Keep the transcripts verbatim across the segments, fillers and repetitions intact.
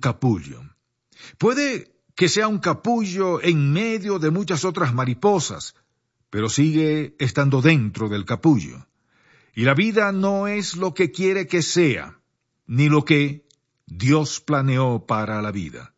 capullo. Puede que sea un capullo en medio de muchas otras mariposas, pero sigue estando dentro del capullo. Y la vida no es lo que quiere que sea, ni lo que Dios planeó para la vida.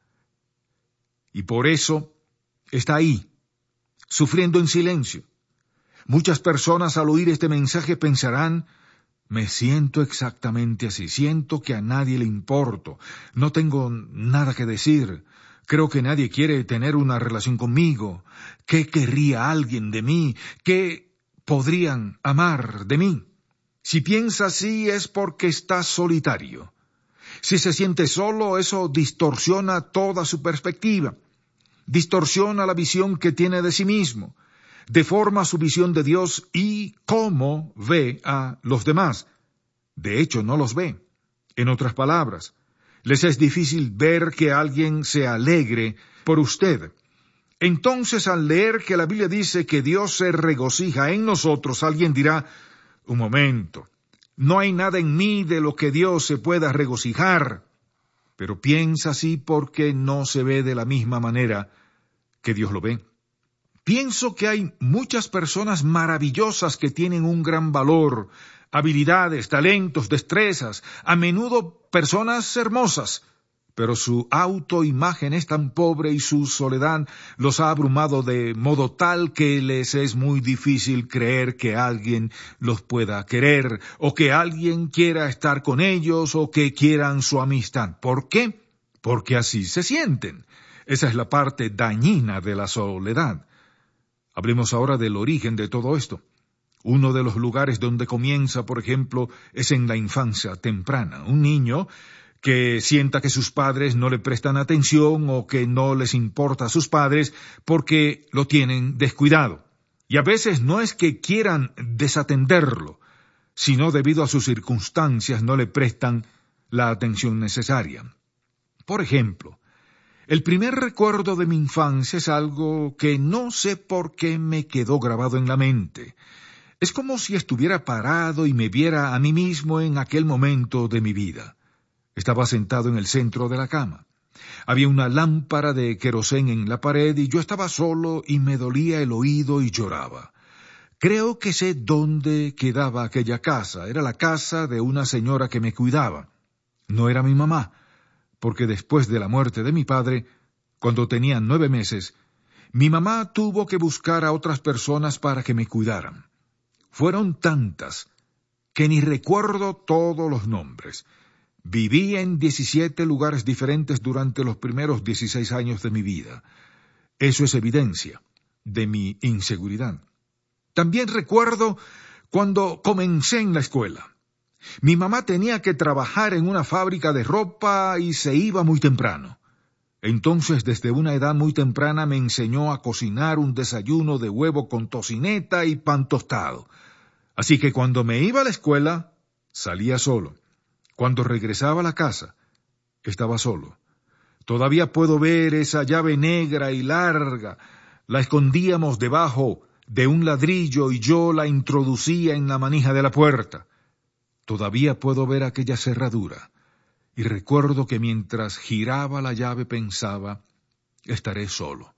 Y por eso está ahí, sufriendo en silencio. Muchas personas al oír este mensaje pensarán: me siento exactamente así, siento que a nadie le importo, no tengo nada que decir, creo que nadie quiere tener una relación conmigo. ¿Qué querría alguien de mí? ¿Qué podrían amar de mí? Si piensa así es porque está solitario. Si se siente solo, eso distorsiona toda su perspectiva, distorsiona la visión que tiene de sí mismo, deforma su visión de Dios y cómo ve a los demás. De hecho, no los ve. En otras palabras, les es difícil ver que alguien se alegre por usted. Entonces, al leer que la Biblia dice que Dios se regocija en nosotros, alguien dirá: un momento, no hay nada en mí de lo que Dios se pueda regocijar. Pero piensa así porque no se ve de la misma manera que Dios lo ve. Pienso que hay muchas personas maravillosas que tienen un gran valor, habilidades, talentos, destrezas, a menudo personas hermosas, pero su autoimagen es tan pobre y su soledad los ha abrumado de modo tal que les es muy difícil creer que alguien los pueda querer, o que alguien quiera estar con ellos, o que quieran su amistad. ¿Por qué? Porque así se sienten. Esa es la parte dañina de la soledad. Hablemos ahora del origen de todo esto. Uno de los lugares donde comienza, por ejemplo, es en la infancia temprana. Un niño que sienta que sus padres no le prestan atención o que no les importa a sus padres porque lo tienen descuidado. Y a veces no es que quieran desatenderlo, sino debido a sus circunstancias no le prestan la atención necesaria. Por ejemplo, el primer recuerdo de mi infancia es algo que no sé por qué me quedó grabado en la mente. Es como si estuviera parado y me viera a mí mismo en aquel momento de mi vida. Estaba sentado en el centro de la cama. Había una lámpara de querosén en la pared y yo estaba solo y me dolía el oído y lloraba. Creo que sé dónde quedaba aquella casa. Era la casa de una señora que me cuidaba. No era mi mamá, porque después de la muerte de mi padre, cuando tenía nueve meses, mi mamá tuvo que buscar a otras personas para que me cuidaran. Fueron tantas que ni recuerdo todos los nombres. Viví en diecisiete lugares diferentes durante los primeros dieciséis años de mi vida. Eso es evidencia de mi inseguridad. También recuerdo cuando comencé en la escuela. Mi mamá tenía que trabajar en una fábrica de ropa y se iba muy temprano. Entonces, desde una edad muy temprana me enseñó a cocinar un desayuno de huevo con tocineta y pan tostado. Así que cuando me iba a la escuela, salía solo. Cuando regresaba a la casa, estaba solo. Todavía puedo ver esa llave negra y larga. La escondíamos debajo de un ladrillo y yo la introducía en la manija de la puerta. Todavía puedo ver aquella cerradura. Y recuerdo que mientras giraba la llave pensaba: estaré solo.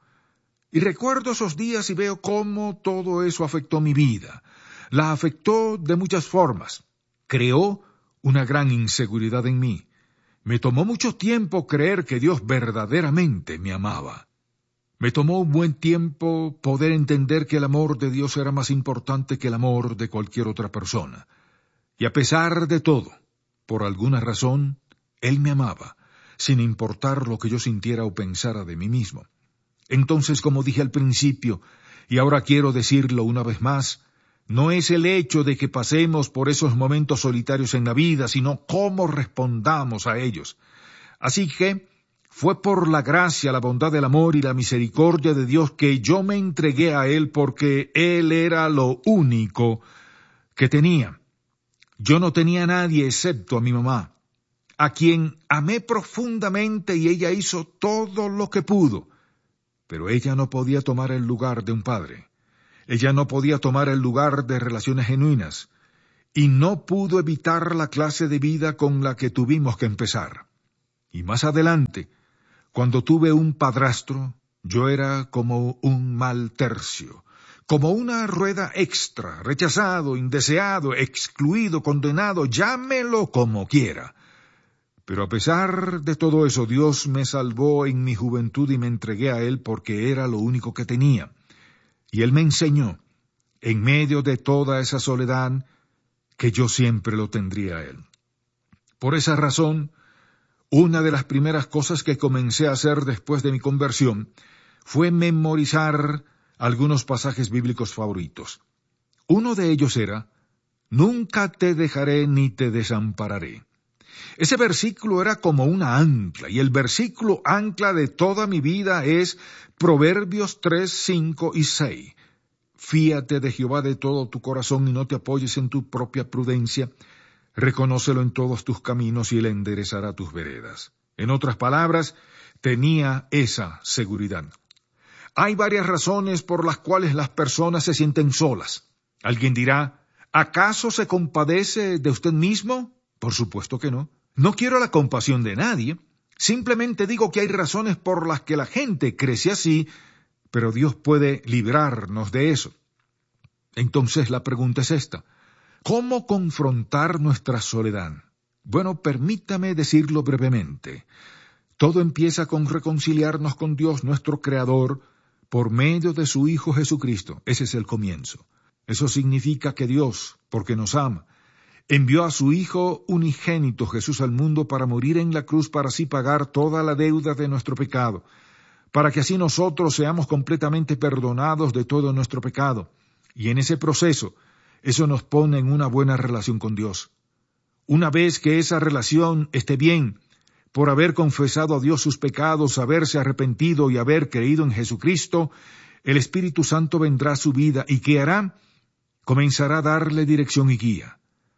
Y recuerdo esos días y veo cómo todo eso afectó mi vida. La afectó de muchas formas. Creó una gran inseguridad en mí. Me tomó mucho tiempo creer que Dios verdaderamente me amaba. Me tomó un buen tiempo poder entender que el amor de Dios era más importante que el amor de cualquier otra persona. Y a pesar de todo, por alguna razón, Él me amaba, sin importar lo que yo sintiera o pensara de mí mismo. Entonces, como dije al principio, y ahora quiero decirlo una vez más, no es el hecho de que pasemos por esos momentos solitarios en la vida, sino cómo respondamos a ellos. Así que fue por la gracia, la bondad, el amor y la misericordia de Dios que yo me entregué a Él, porque Él era lo único que tenía. Yo no tenía a nadie excepto a mi mamá, a quien amé profundamente y ella hizo todo lo que pudo. Pero ella no podía tomar el lugar de un padre. Ella no podía tomar el lugar de relaciones genuinas, y no pudo evitar la clase de vida con la que tuvimos que empezar. Y más adelante, cuando tuve un padrastro, yo era como un mal tercio, como una rueda extra, rechazado, indeseado, excluido, condenado, llámelo como quiera. Pero a pesar de todo eso, Dios me salvó en mi juventud y me entregué a Él porque era lo único que tenía. Y Él me enseñó, en medio de toda esa soledad, que yo siempre lo tendría a Él. Por esa razón, una de las primeras cosas que comencé a hacer después de mi conversión fue memorizar algunos pasajes bíblicos favoritos. Uno de ellos era, «Nunca te dejaré ni te desampararé». Ese versículo era como una ancla, y el versículo ancla de toda mi vida es Proverbios tres, cinco y seis. Fíate de Jehová de todo tu corazón y no te apoyes en tu propia prudencia. Reconócelo en todos tus caminos y Él enderezará tus veredas. En otras palabras, tenía esa seguridad. Hay varias razones por las cuales las personas se sienten solas. Alguien dirá, ¿acaso se compadece de usted mismo? Por supuesto que no. No quiero la compasión de nadie. Simplemente digo que hay razones por las que la gente crece así, pero Dios puede librarnos de eso. Entonces la pregunta es esta. ¿Cómo confrontar nuestra soledad? Bueno, permítame decirlo brevemente. Todo empieza con reconciliarnos con Dios, nuestro Creador, por medio de su Hijo Jesucristo. Ese es el comienzo. Eso significa que Dios, porque nos ama, envió a su Hijo unigénito Jesús al mundo para morir en la cruz para así pagar toda la deuda de nuestro pecado, para que así nosotros seamos completamente perdonados de todo nuestro pecado. Y en ese proceso, eso nos pone en una buena relación con Dios. Una vez que esa relación esté bien, por haber confesado a Dios sus pecados, haberse arrepentido y haber creído en Jesucristo, el Espíritu Santo vendrá a su vida y ¿qué hará? Comenzará a darle dirección y guía.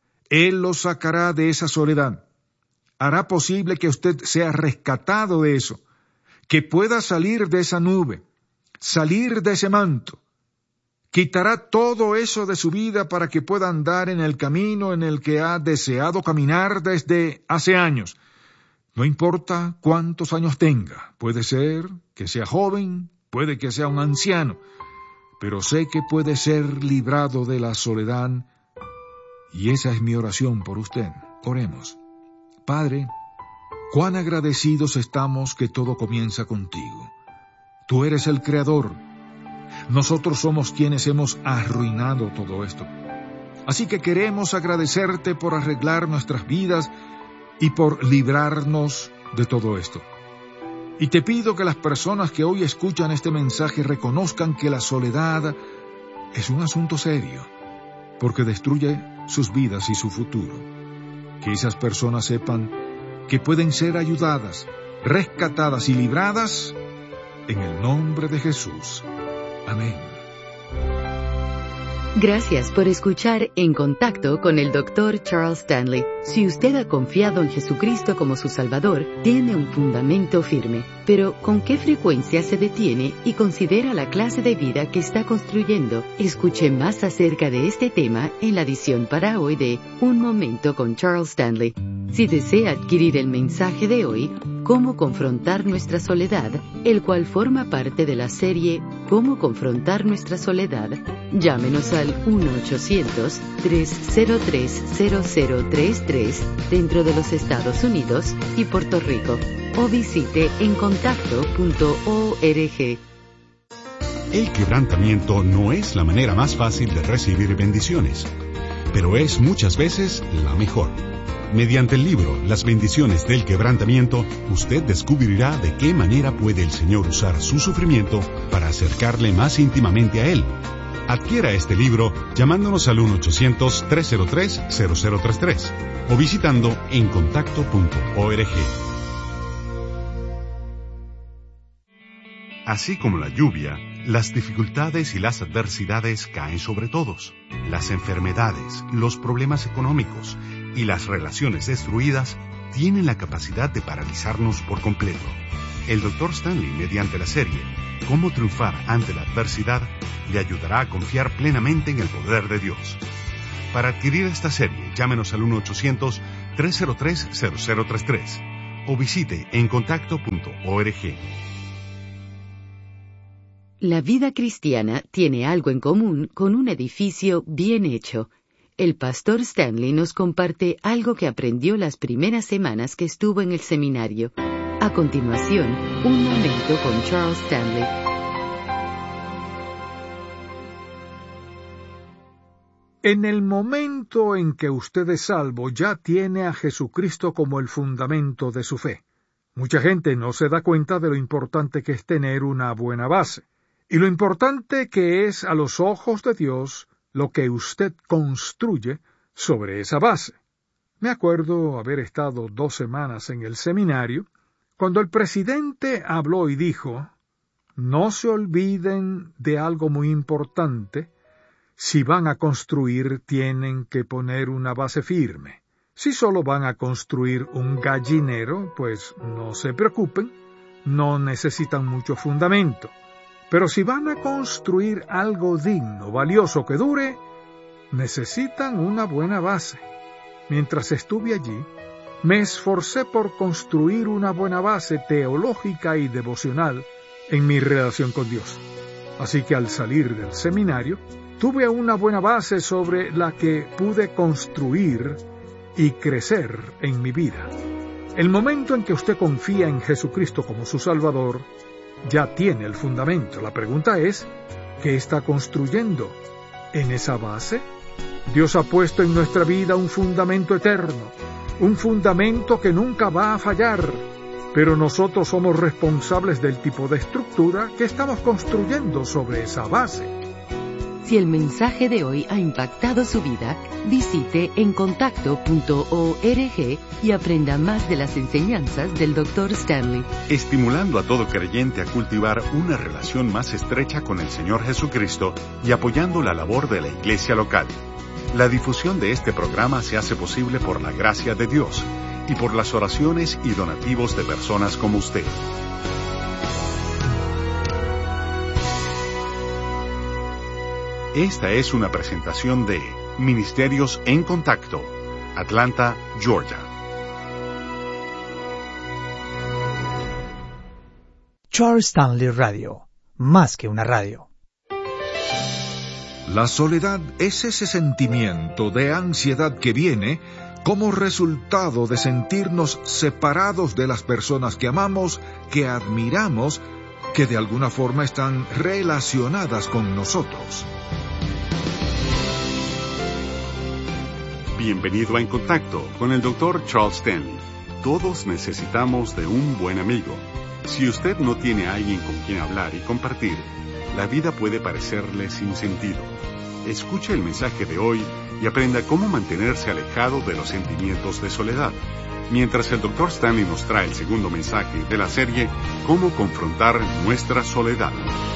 Él lo sacará de esa soledad. Hará posible que usted sea rescatado de eso, que pueda salir de esa nube, salir de ese manto. Quitará todo eso de su vida para que pueda andar en el camino en el que ha deseado caminar desde hace años. No importa cuántos años tenga, puede ser que sea joven, puede que sea un anciano, pero sé que puede ser librado de la soledad. Y esa es mi oración por usted. Oremos. Padre, cuán agradecidos estamos que todo comienza contigo. Tú eres el Creador. Nosotros somos quienes hemos arruinado todo esto. Así que queremos agradecerte por arreglar nuestras vidas y por librarnos de todo esto. Y te pido que las personas que hoy escuchan este mensaje reconozcan que la soledad es un asunto serio, porque destruye sus vidas y su futuro. Que esas personas sepan que pueden ser ayudadas, rescatadas y libradas en el nombre de Jesús. Amén. Gracias por escuchar En Contacto con el doctor Charles Stanley. Si usted ha confiado en Jesucristo como su Salvador, tiene un fundamento firme. Pero, ¿con qué frecuencia se detiene y considera la clase de vida que está construyendo? Escuche más acerca de este tema en la edición para hoy de Un Momento con Charles Stanley. Si desea adquirir el mensaje de hoy, Cómo confrontar nuestra soledad, el cual forma parte de la serie Cómo confrontar nuestra soledad, llámenos al uno ochocientos, tres cero tres, cero cero tres tres dentro de los Estados Unidos y Puerto Rico, o visite en contacto punto org. El quebrantamiento no es la manera más fácil de recibir bendiciones, pero es muchas veces la mejor. Mediante el libro Las bendiciones del quebrantamiento, usted descubrirá de qué manera puede el Señor usar su sufrimiento para acercarle más íntimamente a Él. Adquiera este libro llamándonos al uno ochocientos, tres cero tres, cero cero tres tres o visitando en contacto punto org. Así como la lluvia, las dificultades y las adversidades caen sobre todos. Las enfermedades, los problemas económicos y las relaciones destruidas tienen la capacidad de paralizarnos por completo. El doctor Stanley, mediante la serie Cómo triunfar ante la adversidad, le ayudará a confiar plenamente en el poder de Dios. Para adquirir esta serie, llámenos al uno ochocientos, tres cero tres, cero cero tres tres o visite en contacto punto org. La vida cristiana tiene algo en común con un edificio bien hecho. El pastor Stanley nos comparte algo que aprendió las primeras semanas que estuvo en el seminario. A continuación, un momento con Charles Stanley. En el momento en que usted es salvo, ya tiene a Jesucristo como el fundamento de su fe. Mucha gente no se da cuenta de lo importante que es tener una buena base, y lo importante que es a los ojos de Dios lo que usted construye sobre esa base. Me acuerdo haber estado dos semanas en el seminario, cuando el presidente habló y dijo, no se olviden de algo muy importante. Si van a construir, tienen que poner una base firme. Si solo van a construir un gallinero, pues no se preocupen, no necesitan mucho fundamento. Pero si van a construir algo digno, valioso, que dure, necesitan una buena base. Mientras estuve allí, me esforcé por construir una buena base teológica y devocional en mi relación con Dios. Así que al salir del seminario, tuve una buena base sobre la que pude construir y crecer en mi vida. El momento en que usted confía en Jesucristo como su Salvador, ya tiene el fundamento. La pregunta es, ¿qué está construyendo en esa base? Dios ha puesto en nuestra vida un fundamento eterno, un fundamento que nunca va a fallar, pero nosotros somos responsables del tipo de estructura que estamos construyendo sobre esa base. Si el mensaje de hoy ha impactado su vida, visite en contacto punto org y aprenda más de las enseñanzas del doctor Stanley. Estimulando a todo creyente a cultivar una relación más estrecha con el Señor Jesucristo y apoyando la labor de la iglesia local. La difusión de este programa se hace posible por la gracia de Dios y por las oraciones y donativos de personas como usted. Esta es una presentación de Ministerios en Contacto, Atlanta, Georgia. Charles Stanley Radio, más que una radio. La soledad es ese sentimiento de ansiedad que viene como resultado de sentirnos separados de las personas que amamos, que admiramos, que de alguna forma están relacionadas con nosotros. Bienvenido a En Contacto con el doctor Charles Stanley. Todos necesitamos de un buen amigo. Si usted no tiene a alguien con quien hablar y compartir, la vida puede parecerle sin sentido. Escuche el mensaje de hoy y aprenda cómo mantenerse alejado de los sentimientos de soledad, mientras el doctor Stanley nos trae el segundo mensaje de la serie Cómo confrontar nuestra soledad.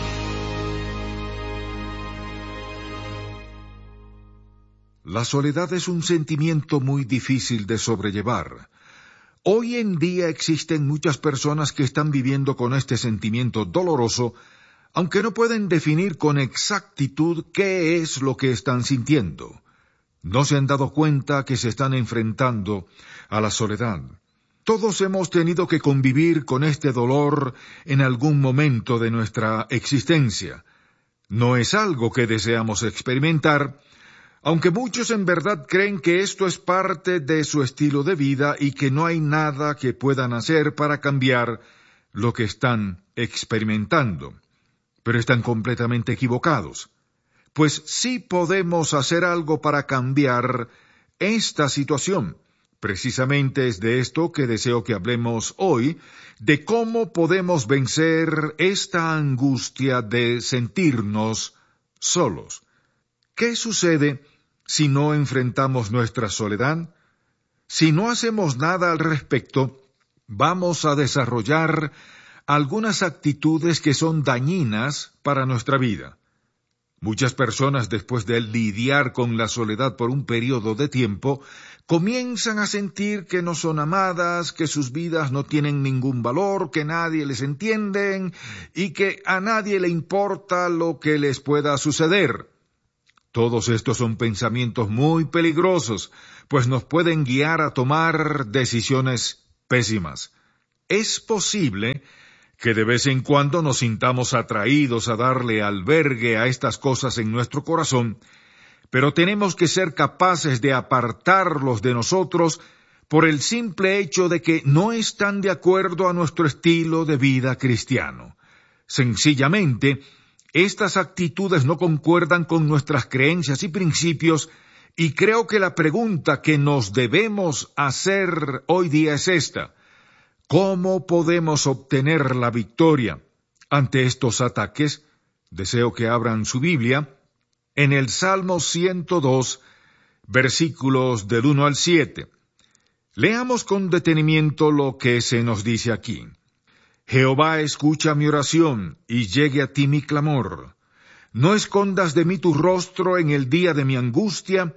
La soledad es un sentimiento muy difícil de sobrellevar. Hoy en día existen muchas personas que están viviendo con este sentimiento doloroso, aunque no pueden definir con exactitud qué es lo que están sintiendo. No se han dado cuenta que se están enfrentando a la soledad. Todos hemos tenido que convivir con este dolor en algún momento de nuestra existencia. No es algo que deseamos experimentar, aunque muchos en verdad creen que esto es parte de su estilo de vida y que no hay nada que puedan hacer para cambiar lo que están experimentando. Pero están completamente equivocados, pues sí podemos hacer algo para cambiar esta situación. Precisamente es de esto que deseo que hablemos hoy, de cómo podemos vencer esta angustia de sentirnos solos. ¿Qué sucede si no enfrentamos nuestra soledad? Si no hacemos nada al respecto, vamos a desarrollar algunas actitudes que son dañinas para nuestra vida. Muchas personas, después de lidiar con la soledad por un periodo de tiempo, comienzan a sentir que no son amadas, que sus vidas no tienen ningún valor, que nadie les entiende y que a nadie le importa lo que les pueda suceder. Todos estos son pensamientos muy peligrosos, pues nos pueden guiar a tomar decisiones pésimas. Es posible que de vez en cuando nos sintamos atraídos a darle albergue a estas cosas en nuestro corazón, pero tenemos que ser capaces de apartarlos de nosotros por el simple hecho de que no están de acuerdo a nuestro estilo de vida cristiano. Sencillamente, estas actitudes no concuerdan con nuestras creencias y principios, y creo que la pregunta que nos debemos hacer hoy día es esta: ¿cómo podemos obtener la victoria ante estos ataques? Deseo que abran su Biblia en el Salmo ciento dos, versículos del uno al siete. Leamos con detenimiento lo que se nos dice aquí. Jehová, escucha mi oración, y llegue a ti mi clamor. No escondas de mí tu rostro en el día de mi angustia,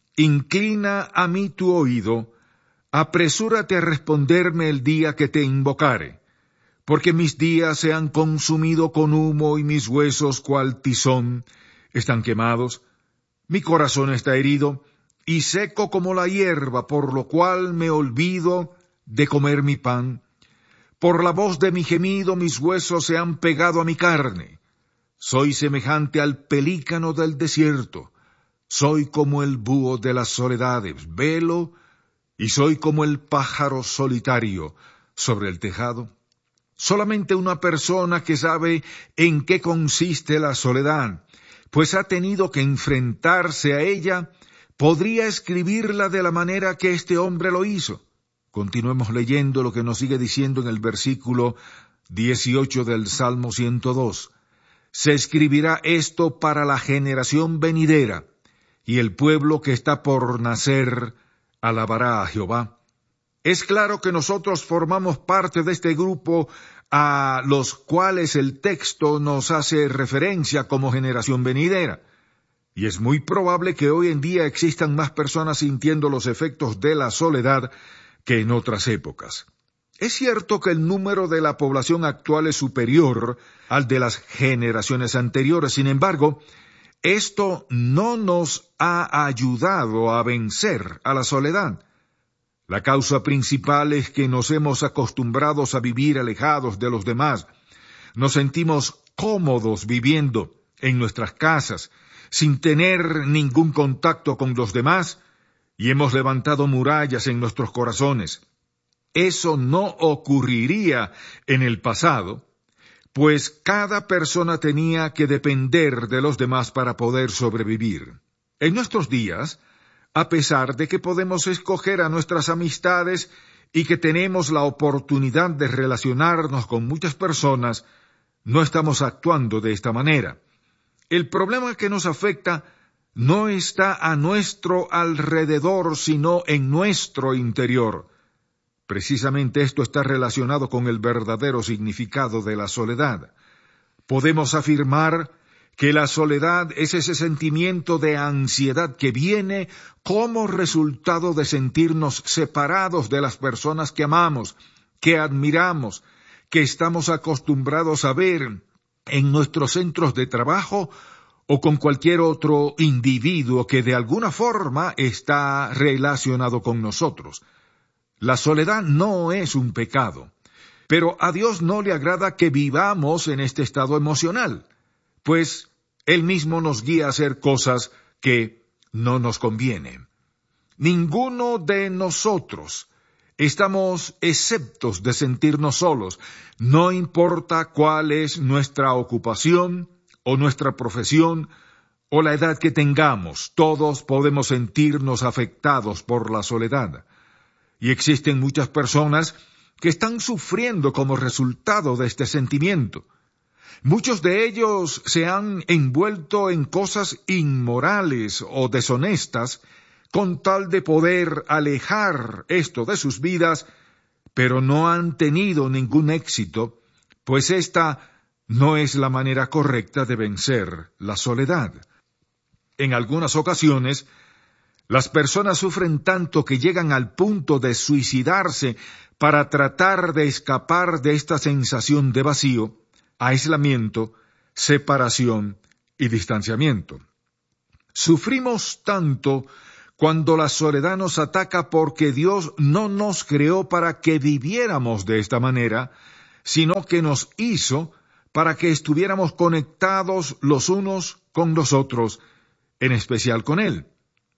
inclina a mí tu oído, apresúrate a responderme el día que te invocare, porque mis días se han consumido con humo y mis huesos cual tizón están quemados. Mi corazón está herido y seco como la hierba, por lo cual me olvido de comer mi pan. Por la voz de mi gemido mis huesos se han pegado a mi carne. Soy semejante al pelícano del desierto. Soy como el búho de las soledades, velo, y soy como el pájaro solitario sobre el tejado. Solamente una persona que sabe en qué consiste la soledad, pues ha tenido que enfrentarse a ella, podría escribirla de la manera que este hombre lo hizo. Continuemos leyendo lo que nos sigue diciendo en el versículo dieciocho del Salmo ciento dos. Se escribirá esto para la generación venidera, y el pueblo que está por nacer alabará a Jehová. Es claro que nosotros formamos parte de este grupo a los cuales el texto nos hace referencia como generación venidera. Y es muy probable que hoy en día existan más personas sintiendo los efectos de la soledad que en otras épocas. Es cierto que el número de la población actual es superior al de las generaciones anteriores. Sin embargo, esto no nos ha ayudado a vencer a la soledad. La causa principal es que nos hemos acostumbrado a vivir alejados de los demás. Nos sentimos cómodos viviendo en nuestras casas, sin tener ningún contacto con los demás, y hemos levantado murallas en nuestros corazones. Eso no ocurriría en el pasado, pues cada persona tenía que depender de los demás para poder sobrevivir. En nuestros días, a pesar de que podemos escoger a nuestras amistades y que tenemos la oportunidad de relacionarnos con muchas personas, no estamos actuando de esta manera. El problema que nos afecta no está a nuestro alrededor, sino en nuestro interior. Precisamente esto está relacionado con el verdadero significado de la soledad. Podemos afirmar que la soledad es ese sentimiento de ansiedad que viene como resultado de sentirnos separados de las personas que amamos, que admiramos, que estamos acostumbrados a ver en nuestros centros de trabajo o con cualquier otro individuo que de alguna forma está relacionado con nosotros. La soledad no es un pecado, pero a Dios no le agrada que vivamos en este estado emocional, pues Él mismo nos guía a hacer cosas que no nos convienen. Ninguno de nosotros estamos exentos de sentirnos solos, no importa cuál es nuestra ocupación o nuestra profesión o la edad que tengamos, todos podemos sentirnos afectados por la soledad. Y existen muchas personas que están sufriendo como resultado de este sentimiento. Muchos de ellos se han envuelto en cosas inmorales o deshonestas con tal de poder alejar esto de sus vidas, pero no han tenido ningún éxito, pues esta no es la manera correcta de vencer la soledad. En algunas ocasiones, las personas sufren tanto que llegan al punto de suicidarse para tratar de escapar de esta sensación de vacío, aislamiento, separación y distanciamiento. Sufrimos tanto cuando la soledad nos ataca porque Dios no nos creó para que viviéramos de esta manera, sino que nos hizo para que estuviéramos conectados los unos con los otros, en especial con Él.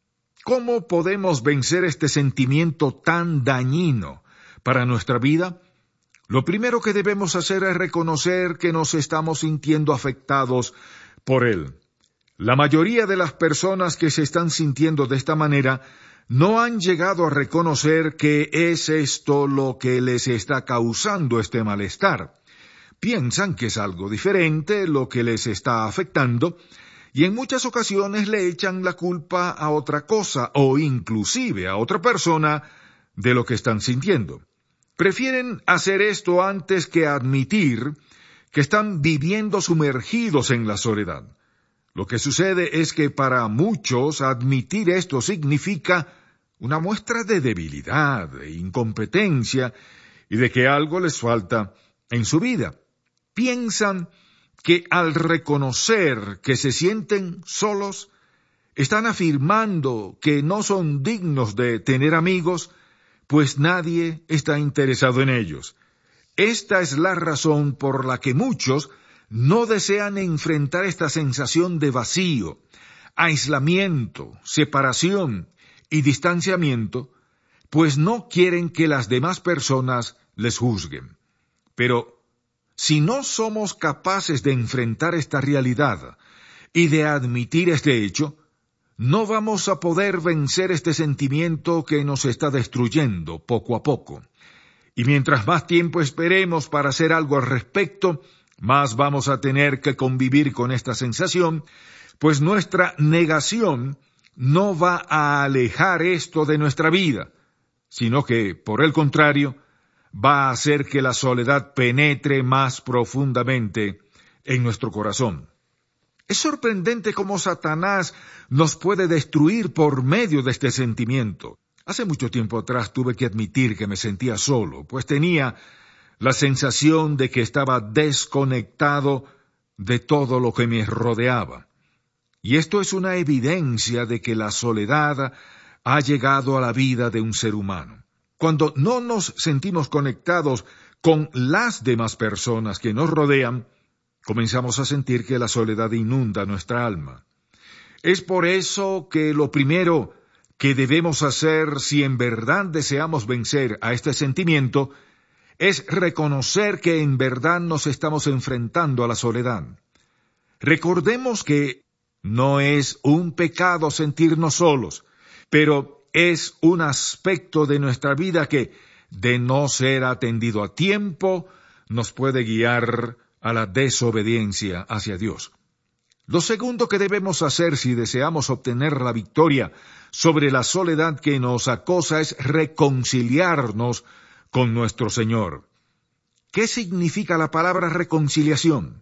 ¿Cómo podemos vencer este sentimiento tan dañino para nuestra vida? Lo primero que debemos hacer es reconocer que nos estamos sintiendo afectados por él. La mayoría de las personas que se están sintiendo de esta manera no han llegado a reconocer que es esto lo que les está causando este malestar. Piensan que es algo diferente lo que les está afectando, y en muchas ocasiones le echan la culpa a otra cosa o inclusive a otra persona de lo que están sintiendo. Prefieren hacer esto antes que admitir que están viviendo sumergidos en la soledad. Lo que sucede es que para muchos admitir esto significa una muestra de debilidad, de incompetencia y de que algo les falta en su vida. Piensan que al reconocer que se sienten solos, están afirmando que no son dignos de tener amigos, pues nadie está interesado en ellos. Esta es la razón por la que muchos no desean enfrentar esta sensación de vacío, aislamiento, separación y distanciamiento, pues no quieren que las demás personas les juzguen. Pero si no somos capaces de enfrentar esta realidad y de admitir este hecho, no vamos a poder vencer este sentimiento que nos está destruyendo poco a poco. Y mientras más tiempo esperemos para hacer algo al respecto, más vamos a tener que convivir con esta sensación, pues nuestra negación no va a alejar esto de nuestra vida, sino que, por el contrario, va a hacer que la soledad penetre más profundamente en nuestro corazón. Es sorprendente cómo Satanás nos puede destruir por medio de este sentimiento. Hace mucho tiempo atrás tuve que admitir que me sentía solo, pues tenía la sensación de que estaba desconectado de todo lo que me rodeaba. Y esto es una evidencia de que la soledad ha llegado a la vida de un ser humano. Cuando no nos sentimos conectados con las demás personas que nos rodean, comenzamos a sentir que la soledad inunda nuestra alma. Es por eso que lo primero que debemos hacer si en verdad deseamos vencer a este sentimiento es reconocer que en verdad nos estamos enfrentando a la soledad. Recordemos que no es un pecado sentirnos solos, pero es un aspecto de nuestra vida que, de no ser atendido a tiempo, nos puede guiar a la desobediencia hacia Dios. Lo segundo que debemos hacer si deseamos obtener la victoria sobre la soledad que nos acosa es reconciliarnos con nuestro Señor. ¿Qué significa la palabra reconciliación?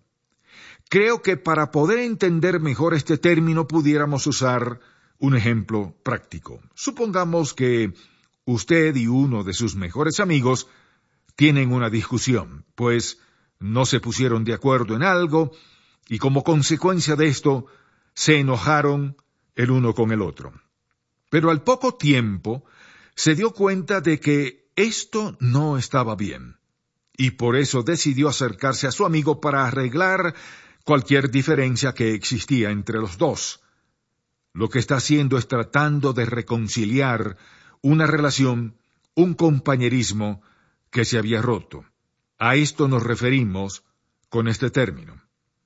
Creo que para poder entender mejor este término pudiéramos usar un ejemplo práctico. Supongamos que usted y uno de sus mejores amigos tienen una discusión, pues no se pusieron de acuerdo en algo y como consecuencia de esto se enojaron el uno con el otro. Pero al poco tiempo se dio cuenta de que esto no estaba bien y por eso decidió acercarse a su amigo para arreglar cualquier diferencia que existía entre los dos. Lo que está haciendo es tratando de reconciliar una relación, un compañerismo que se había roto. A esto nos referimos con este término.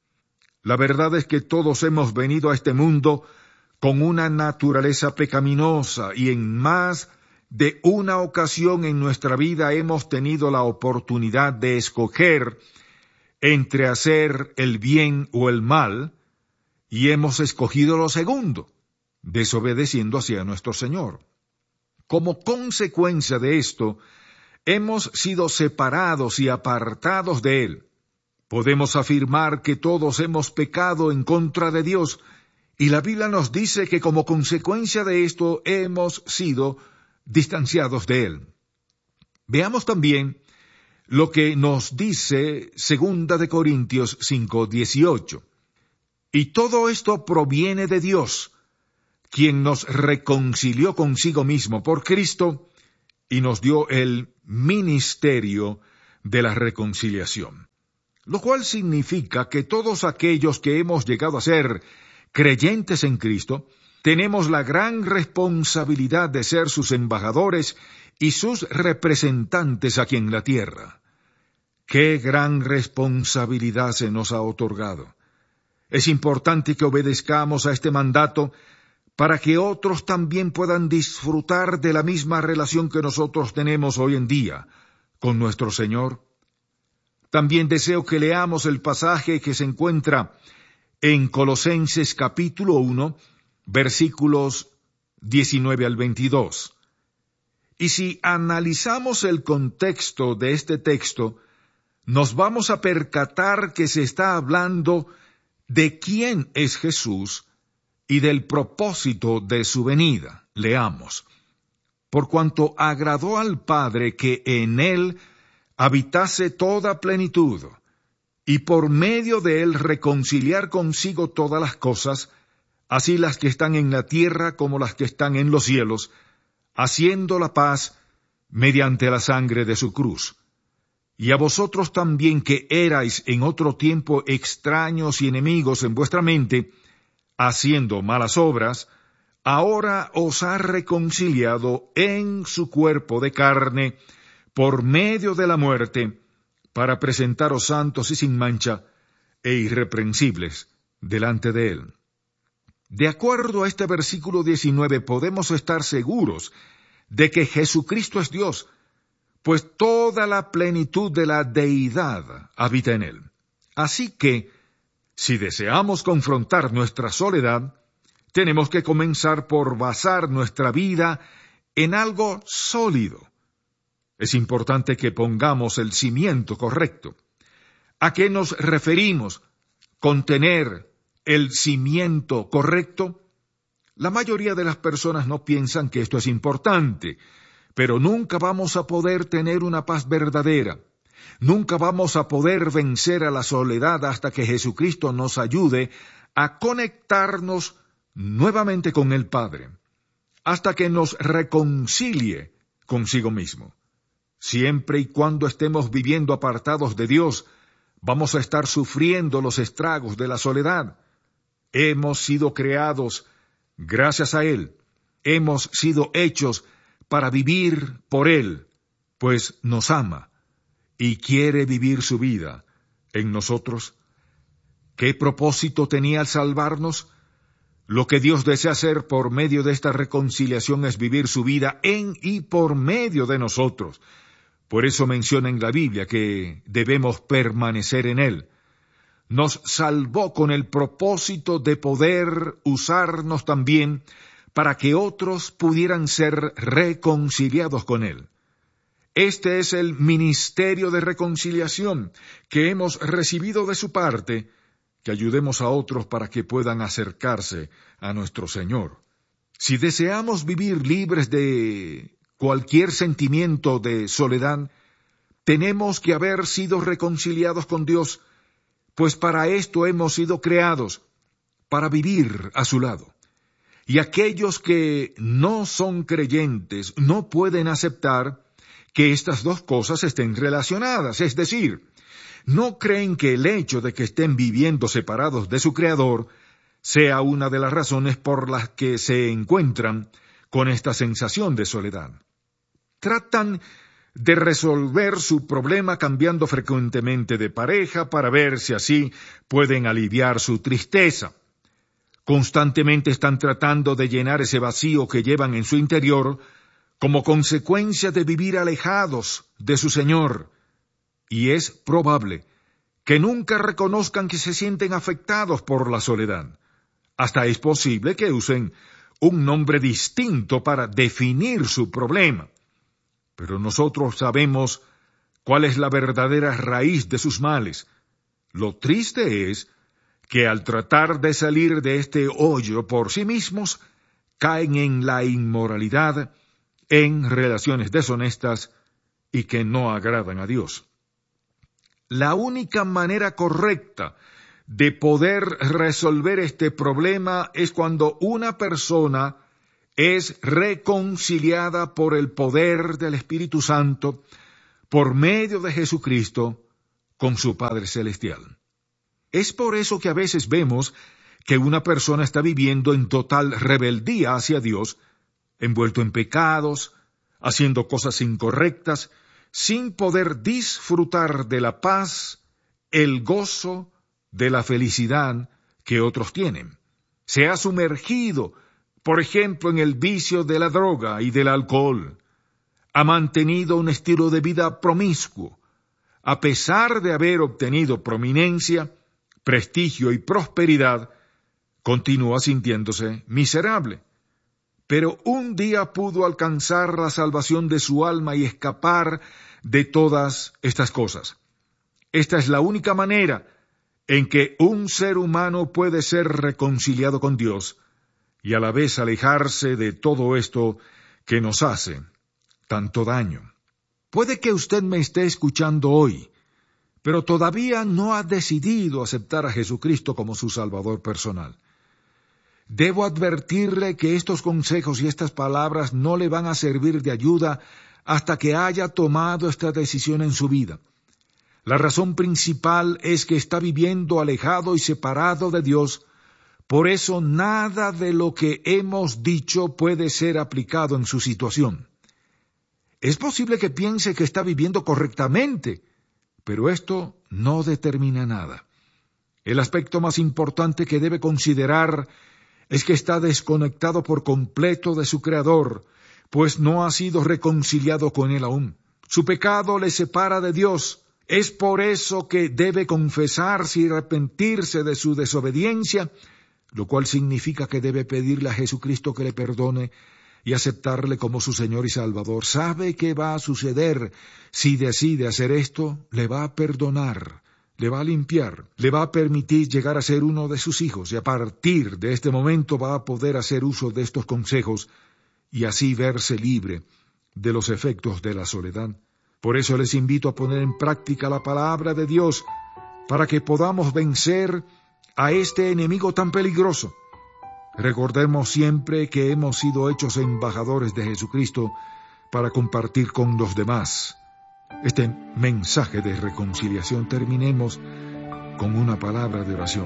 La verdad es que todos hemos venido a este mundo con una naturaleza pecaminosa y en más de una ocasión en nuestra vida hemos tenido la oportunidad de escoger entre hacer el bien o el mal y hemos escogido lo segundo, desobedeciendo hacia nuestro Señor. Como consecuencia de esto, hemos sido separados y apartados de Él. Podemos afirmar que todos hemos pecado en contra de Dios, y la Biblia nos dice que como consecuencia de esto hemos sido distanciados de Él. Veamos también lo que nos dice Segunda de Corintios cinco dieciocho. Y todo esto proviene de Dios, quien nos reconcilió consigo mismo por Cristo y nos dio el ministerio de la reconciliación. Lo cual significa que todos aquellos que hemos llegado a ser creyentes en Cristo, tenemos la gran responsabilidad de ser sus embajadores y sus representantes aquí en la tierra. ¡Qué gran responsabilidad se nos ha otorgado! Es importante que obedezcamos a este mandato para que otros también puedan disfrutar de la misma relación que nosotros tenemos hoy en día con nuestro Señor. También deseo que leamos el pasaje que se encuentra en Colosenses capítulo uno, versículos diecinueve al veintidós. Y si analizamos el contexto de este texto, nos vamos a percatar que se está hablando de quién es Jesús y del propósito de su venida. Leamos. Por cuanto agradó al Padre que en él habitase toda plenitud, y por medio de él reconciliar consigo todas las cosas, así las que están en la tierra como las que están en los cielos, haciendo la paz mediante la sangre de su cruz. Y a vosotros también que erais en otro tiempo extraños y enemigos en vuestra mente, haciendo malas obras, ahora os ha reconciliado en su cuerpo de carne, por medio de la muerte, para presentaros santos y sin mancha e irreprensibles delante de él. De acuerdo a este versículo diecinueve, podemos estar seguros de que Jesucristo es Dios, pues toda la plenitud de la deidad habita en él. Así que, si deseamos confrontar nuestra soledad, tenemos que comenzar por basar nuestra vida en algo sólido. Es importante que pongamos el cimiento correcto. ¿A qué nos referimos con tener el cimiento correcto? La mayoría de las personas no piensan que esto es importante, pero nunca vamos a poder tener una paz verdadera. Nunca vamos a poder vencer a la soledad hasta que Jesucristo nos ayude a conectarnos nuevamente con el Padre, hasta que nos reconcilie consigo mismo. Siempre y cuando estemos viviendo apartados de Dios, vamos a estar sufriendo los estragos de la soledad. Hemos sido creados gracias a Él. Hemos sido hechos para vivir por Él, pues nos ama y quiere vivir su vida en nosotros. ¿Qué propósito tenía al salvarnos? Lo que Dios desea hacer por medio de esta reconciliación es vivir su vida en y por medio de nosotros. Por eso menciona en la Biblia que debemos permanecer en Él. Nos salvó con el propósito de poder usarnos también para que otros pudieran ser reconciliados con Él. Este es el ministerio de reconciliación que hemos recibido de su parte, que ayudemos a otros para que puedan acercarse a nuestro Señor. Si deseamos vivir libres de cualquier sentimiento de soledad, tenemos que haber sido reconciliados con Dios, pues para esto hemos sido creados, para vivir a su lado. Y aquellos que no son creyentes no pueden aceptar que estas dos cosas estén relacionadas, es decir, no creen que el hecho de que estén viviendo separados de su Creador sea una de las razones por las que se encuentran con esta sensación de soledad. Tratan de resolver su problema cambiando frecuentemente de pareja para ver si así pueden aliviar su tristeza. Constantemente están tratando de llenar ese vacío que llevan en su interior como consecuencia de vivir alejados de su Señor. Y es probable que nunca reconozcan que se sienten afectados por la soledad. Hasta es posible que usen un nombre distinto para definir su problema. Pero nosotros sabemos cuál es la verdadera raíz de sus males. Lo triste es que al tratar de salir de este hoyo por sí mismos, caen en la inmoralidad, en relaciones deshonestas y que no agradan a Dios. La única manera correcta de poder resolver este problema es cuando una persona es reconciliada por el poder del Espíritu Santo, por medio de Jesucristo, con su Padre Celestial. Es por eso que a veces vemos que una persona está viviendo en total rebeldía hacia Dios, envuelto en pecados, haciendo cosas incorrectas, sin poder disfrutar de la paz, el gozo, de la felicidad que otros tienen. Se ha sumergido, por ejemplo, en el vicio de la droga y del alcohol. Ha mantenido un estilo de vida promiscuo. A pesar de haber obtenido prominencia, prestigio y prosperidad, continúa sintiéndose miserable. Pero un día pudo alcanzar la salvación de su alma y escapar de todas estas cosas. Esta es la única manera en que un ser humano puede ser reconciliado con Dios y a la vez alejarse de todo esto que nos hace tanto daño. Puede que usted me esté escuchando hoy, pero todavía no ha decidido aceptar a Jesucristo como su Salvador personal. Debo advertirle que estos consejos y estas palabras no le van a servir de ayuda hasta que haya tomado esta decisión en su vida. La razón principal es que está viviendo alejado y separado de Dios. Por eso nada de lo que hemos dicho puede ser aplicado en su situación. Es posible que piense que está viviendo correctamente, pero esto no determina nada. El aspecto más importante que debe considerar es que está desconectado por completo de su Creador, pues no ha sido reconciliado con Él aún. Su pecado le separa de Dios. Es por eso que debe confesarse y arrepentirse de su desobediencia, lo cual significa que debe pedirle a Jesucristo que le perdone y aceptarle como su Señor y Salvador. ¿Sabe qué va a suceder si decide hacer esto? Le va a perdonar, le va a limpiar, le va a permitir llegar a ser uno de sus hijos, y a partir de este momento va a poder hacer uso de estos consejos y así verse libre de los efectos de la soledad. Por eso les invito a poner en práctica la palabra de Dios para que podamos vencer a este enemigo tan peligroso. Recordemos siempre que hemos sido hechos embajadores de Jesucristo para compartir con los demás este mensaje de reconciliación. Terminemos con una palabra de oración.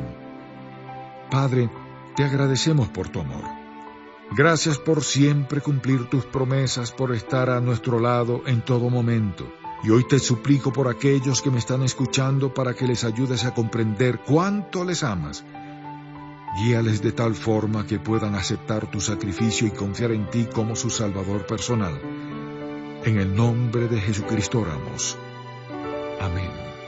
Padre, te agradecemos por tu amor. Gracias por siempre cumplir tus promesas, por estar a nuestro lado en todo momento. Y hoy te suplico por aquellos que me están escuchando para que les ayudes a comprender cuánto les amas. Guíales de tal forma que puedan aceptar tu sacrificio y confiar en ti como su Salvador personal. En el nombre de Jesucristo oramos. Amén.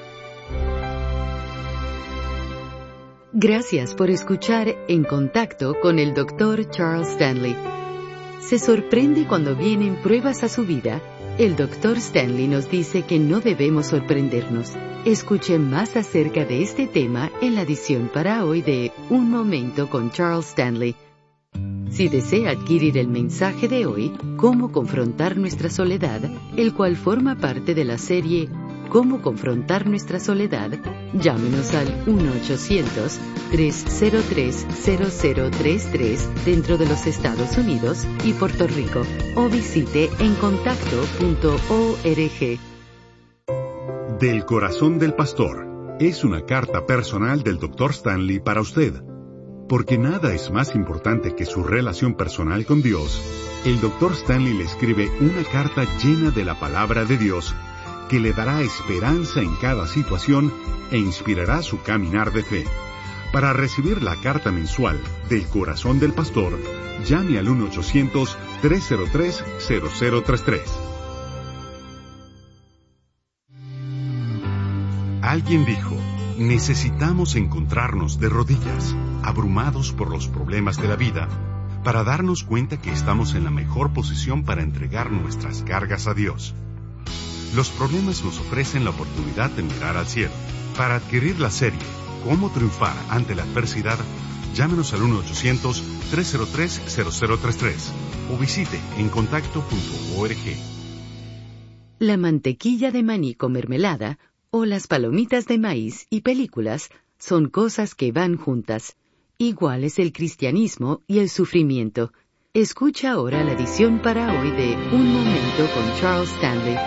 Gracias por escuchar En Contacto con el doctor Charles Stanley. ¿Se sorprende cuando vienen pruebas a su vida? El doctor Stanley nos dice que no debemos sorprendernos. Escuche más acerca de este tema en la edición para hoy de Un Momento con Charles Stanley. Si desea adquirir el mensaje de hoy, Cómo confrontar nuestra soledad, el cual forma parte de la serie Cómo confrontar nuestra soledad, llámenos al uno ochocientos, tres cero tres, cero cero tres tres dentro de los Estados Unidos y Puerto Rico o visite en contacto punto org. Del corazón del pastor es una carta personal del doctor Stanley para usted. Porque nada es más importante que su relación personal con Dios, el doctor Stanley le escribe una carta llena de la palabra de Dios que le dará esperanza en cada situación e inspirará su caminar de fe. Para recibir la carta mensual del corazón del pastor, llame al uno ochocientos, tres cero tres, cero cero tres tres. Alguien dijo, necesitamos encontrarnos de rodillas, abrumados por los problemas de la vida, para darnos cuenta que estamos en la mejor posición para entregar nuestras cargas a Dios. Los problemas nos ofrecen la oportunidad de mirar al cielo. Para adquirir la serie Cómo triunfar ante la adversidad, llámenos al uno ochocientos, tres cero tres, cero cero tres tres o visite en contacto punto org. La mantequilla de maní con mermelada o las palomitas de maíz y películas son cosas que van juntas. Igual es el cristianismo y el sufrimiento. Escucha ahora la edición para hoy de Un Momento con Charles Stanley.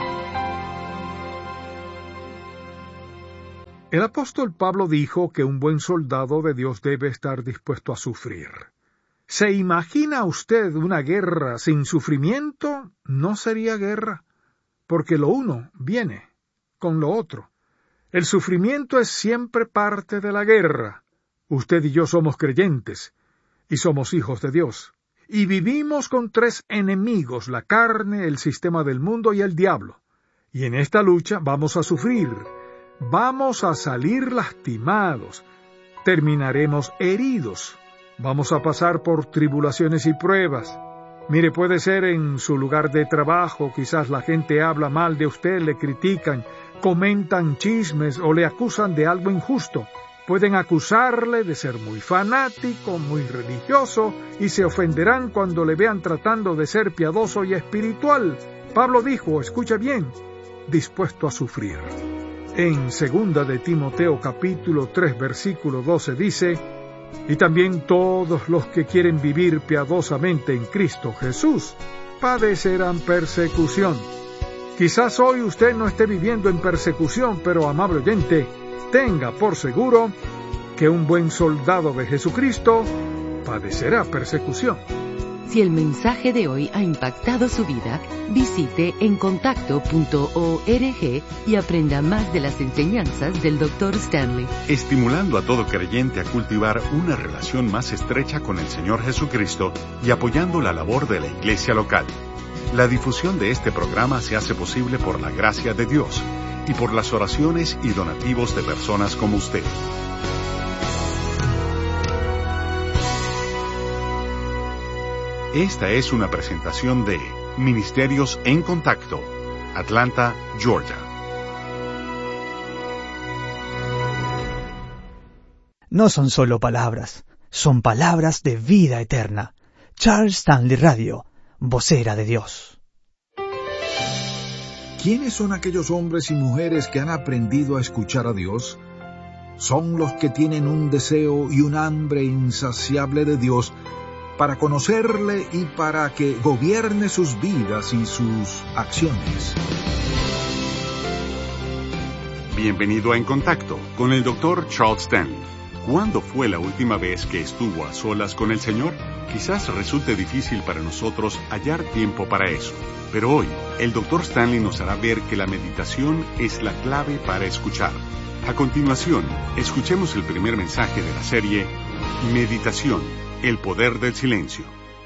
El apóstol Pablo dijo que un buen soldado de Dios debe estar dispuesto a sufrir. ¿Se imagina usted una guerra sin sufrimiento? No sería guerra, porque lo uno viene con lo otro. El sufrimiento es siempre parte de la guerra. Usted y yo somos creyentes, y somos hijos de Dios. Y vivimos con tres enemigos, la carne, el sistema del mundo y el diablo. Y en esta lucha vamos a sufrir, vamos a salir lastimados, terminaremos heridos, vamos a pasar por tribulaciones y pruebas. Mire, puede ser en su lugar de trabajo, quizás la gente habla mal de usted, le critican, comentan chismes o le acusan de algo injusto. Pueden acusarle de ser muy fanático, muy religioso, y se ofenderán cuando le vean tratando de ser piadoso y espiritual. Pablo dijo, escucha bien, dispuesto a sufrir. En segunda de Timoteo capítulo tres versículo doce dice, y también todos los que quieren vivir piadosamente en Cristo Jesús padecerán persecución. Quizás hoy usted no esté viviendo en persecución, pero amable oyente, tenga por seguro que un buen soldado de Jesucristo padecerá persecución. Si el mensaje de hoy ha impactado su vida, visite encontacto punto org y aprenda más de las enseñanzas del doctor Stanley. Estimulando a todo creyente a cultivar una relación más estrecha con el Señor Jesucristo y apoyando la labor de la iglesia local. La difusión de este programa se hace posible por la gracia de Dios y por las oraciones y donativos de personas como usted. Esta es una presentación de Ministerios en Contacto, Atlanta, Georgia. No son solo palabras, son palabras de vida eterna. Charles Stanley Radio, vocera de Dios. ¿Quiénes son aquellos hombres y mujeres que han aprendido a escuchar a Dios? Son los que tienen un deseo y un hambre insaciable de Dios para conocerle y para que gobierne sus vidas y sus acciones. Bienvenido a En Contacto con el doctor Charles Stanley. ¿Cuándo fue la última vez que estuvo a solas con el Señor? Quizás resulte difícil para nosotros hallar tiempo para eso. Pero hoy, el doctor Stanley nos hará ver que la meditación es la clave para escuchar. A continuación, escuchemos el primer mensaje de la serie Meditación, el poder del silencio.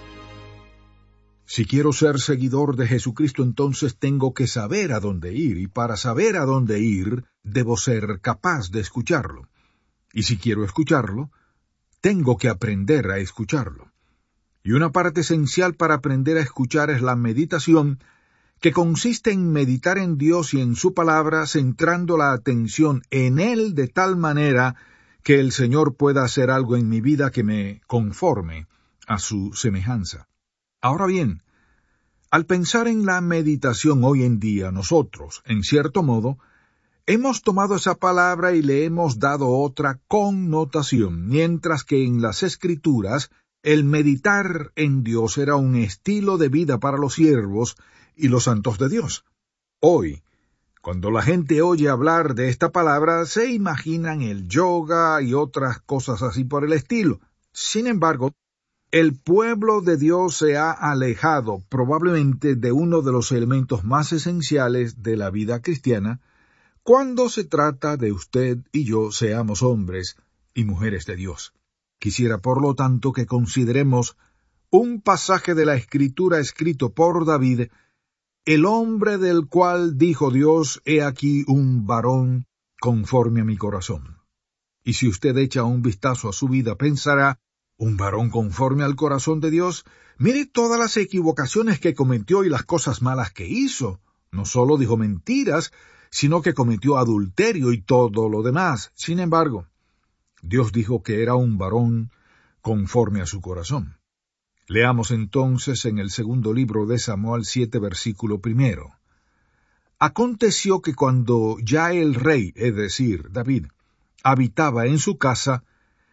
Si quiero ser seguidor de Jesucristo, entonces tengo que saber a dónde ir, y para saber a dónde ir, debo ser capaz de escucharlo. Y si quiero escucharlo, tengo que aprender a escucharlo. Y una parte esencial para aprender a escuchar es la meditación, que consiste en meditar en Dios y en su palabra, centrando la atención en Él de tal manera que el Señor pueda hacer algo en mi vida que me conforme a su semejanza. Ahora bien, al pensar en la meditación hoy en día, nosotros, en cierto modo, hemos tomado esa palabra y le hemos dado otra connotación, mientras que en las Escrituras el meditar en Dios era un estilo de vida para los siervos y los santos de Dios. Hoy, cuando la gente oye hablar de esta palabra, se imaginan el yoga y otras cosas así por el estilo. Sin embargo, el pueblo de Dios se ha alejado probablemente de uno de los elementos más esenciales de la vida cristiana cuando se trata de usted y yo seamos hombres y mujeres de Dios. Quisiera, por lo tanto, que consideremos un pasaje de la Escritura escrito por David, el hombre del cual dijo Dios, he aquí un varón conforme a mi corazón. Y si usted echa un vistazo a su vida, pensará, ¿un varón conforme al corazón de Dios? Mire todas las equivocaciones que cometió y las cosas malas que hizo. No solo dijo mentiras, sino que cometió adulterio y todo lo demás. Sin embargo, Dios dijo que era un varón conforme a su corazón. Leamos entonces en el segundo libro de Samuel siete, versículo primero. Aconteció que cuando ya el rey, es decir, David, habitaba en su casa,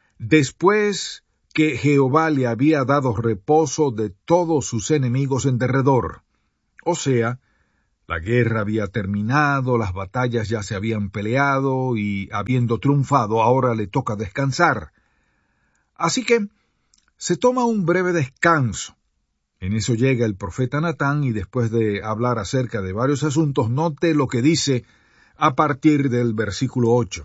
después que Jehová le había dado reposo de todos sus enemigos en derredor. O sea, la guerra había terminado, las batallas ya se habían peleado y, habiendo triunfado, ahora le toca descansar. Así que se toma un breve descanso. En eso llega el profeta Natán y después de hablar acerca de varios asuntos, note lo que dice a partir del versículo ocho.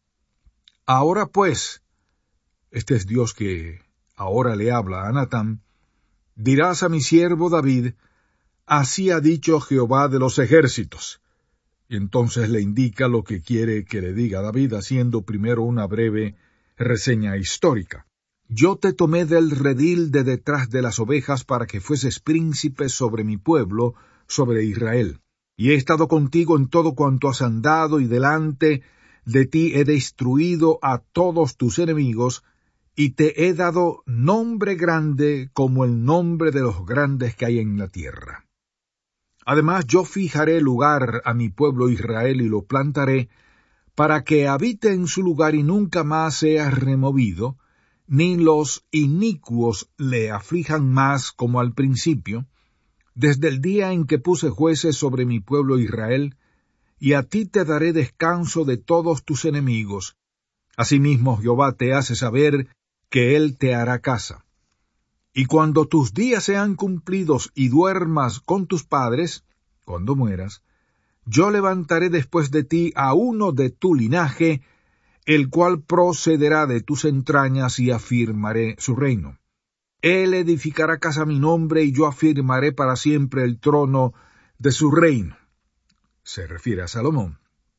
Ahora pues, este es Dios que ahora le habla a Natán, dirás a mi siervo David, así ha dicho Jehová de los ejércitos. Y entonces le indica lo que quiere que le diga David, haciendo primero una breve reseña histórica. Yo te tomé del redil de detrás de las ovejas para que fueses príncipe sobre mi pueblo, sobre Israel. Y he estado contigo en todo cuanto has andado, y delante de ti he destruido a todos tus enemigos, y te he dado nombre grande como el nombre de los grandes que hay en la tierra. Además yo fijaré lugar a mi pueblo Israel y lo plantaré, para que habite en su lugar y nunca más sea removido, ni los inicuos le aflijan más como al principio, desde el día en que puse jueces sobre mi pueblo Israel, y a ti te daré descanso de todos tus enemigos. Asimismo Jehová te hace saber que él te hará casa. Y cuando tus días sean cumplidos y duermas con tus padres, cuando mueras, yo levantaré después de ti a uno de tu linaje, el cual procederá de tus entrañas, y afirmaré su reino. Él edificará casa a mi nombre, y yo afirmaré para siempre el trono de su reino. Se refiere a Salomón.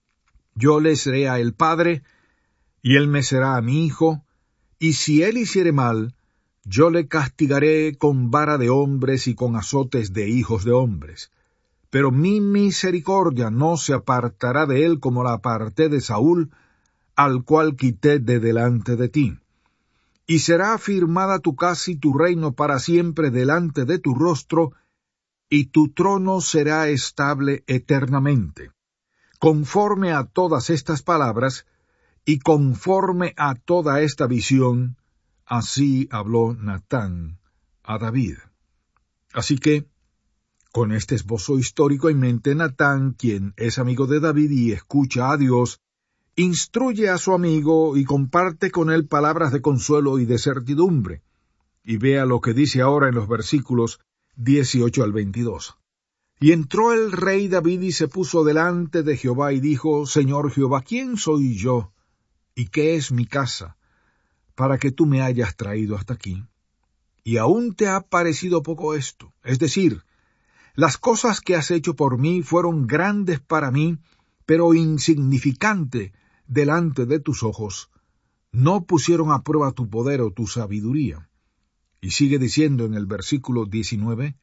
Yo le seré a él padre, y él me será a mi hijo, y si él hiciere mal, yo le castigaré con vara de hombres y con azotes de hijos de hombres. Pero mi misericordia no se apartará de él como la aparté de Saúl, al cual quité de delante de ti. Y será afirmada tu casa y tu reino para siempre delante de tu rostro, y tu trono será estable eternamente. Conforme a todas estas palabras, y conforme a toda esta visión, así habló Natán a David. Así que, con este esbozo histórico en mente, Natán, quien es amigo de David y escucha a Dios, instruye a su amigo y comparte con él palabras de consuelo y de certidumbre. Y vea lo que dice ahora en los versículos dieciocho al veintidós. Y entró el rey David y se puso delante de Jehová y dijo, Señor Jehová, ¿quién soy yo? ¿Y qué es mi casa, para que tú me hayas traído hasta aquí? Y aún te ha parecido poco esto. Es decir, las cosas que has hecho por mí fueron grandes para mí, pero insignificante delante de tus ojos. No pusieron a prueba tu poder o tu sabiduría. Y sigue diciendo en el versículo diecinueve,